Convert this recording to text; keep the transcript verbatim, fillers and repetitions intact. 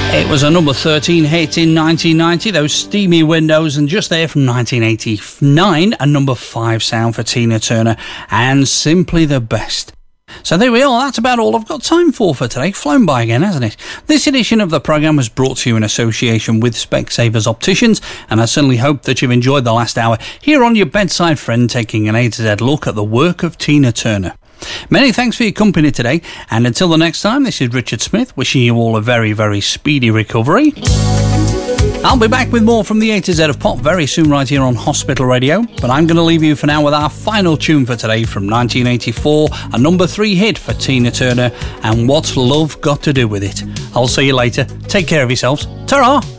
It was a number thirteen hit in nineteen ninety, those steamy windows, and just there from nineteen eighty-nine, a number five sound for Tina Turner, and Simply the Best. So there we are, that's about all I've got time for for today. Flown by again, hasn't it? This edition of the programme was brought to you in association with Specsavers Opticians, and I certainly hope that you've enjoyed the last hour here on your bedside friend, taking an A to Z look at the work of Tina Turner. Many thanks for your company today, and until the next time, this is Richard Smith, wishing you all a very, very speedy recovery. I'll be back with more from the A to Z of Pop very soon right here on Hospital Radio, but I'm going to leave you for now with our final tune for today from nineteen eighty-four, a number three hit for Tina Turner, and What's Love Got to Do With It. I'll see you later. Take care of yourselves. Ta-ra!